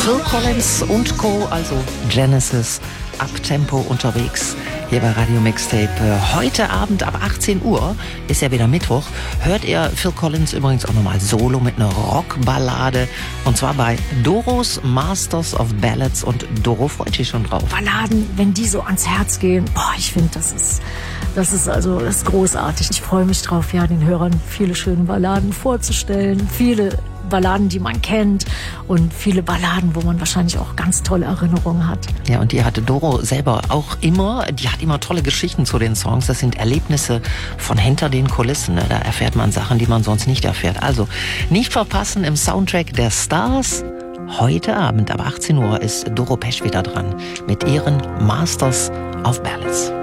Phil Collins und Co., also Genesis, Uptempo unterwegs hier bei Radio Mixtape. Heute Abend ab 18 Uhr, ist ja wieder Mittwoch, hört ihr Phil Collins übrigens auch nochmal solo mit einer Rockballade. Und zwar bei Doros Masters of Ballads. Und Doro freut sich schon drauf. Balladen, wenn die so ans Herz gehen, ich finde, das ist großartig. Ich freue mich drauf, ja, den Hörern viele schöne Balladen vorzustellen. Viele Balladen, die man kennt und viele Balladen, wo man wahrscheinlich auch ganz tolle Erinnerungen hat. Ja, und die hatte Doro selber auch immer. Die hat immer tolle Geschichten zu den Songs. Das sind Erlebnisse von hinter den Kulissen. Da erfährt man Sachen, die man sonst nicht erfährt. Also nicht verpassen im Soundtrack der Stars. Heute Abend ab 18 Uhr ist Doro Pesch wieder dran mit ihren Masters of Ballads.